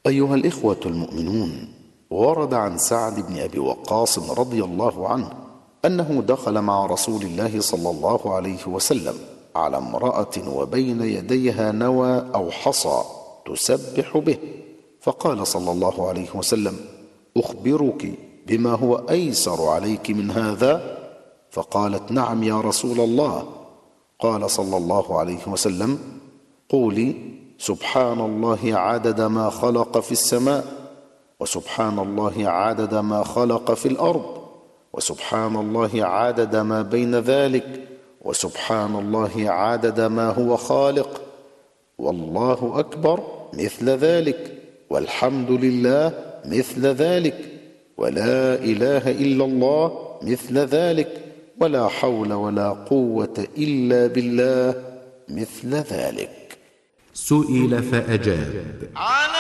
أيها الإخوة المؤمنون، ورد عن سعد بن أبي وقاص رضي الله عنه أنه دخل مع رسول الله صلى الله عليه وسلم على امرأة وبين يديها نوى أو حصى تسبح به، فقال صلى الله عليه وسلم: أخبرك بما هو أيسر عليك من هذا؟ فقالت: نعم يا رسول الله. قال صلى الله عليه وسلم: قولي: سبحان الله عدد ما خلق في السماء، وسبحان الله عدد ما خلق في الأرض، وسبحان الله عدد ما بين ذلك، وسبحان الله عدد ما هو خالق، والله أكبر مثل ذلك، والحمد لله مثل ذلك، ولا إله إلا الله مثل ذلك، ولا حول ولا قوة إلا بالله مثل ذلك. سئل فأجاب: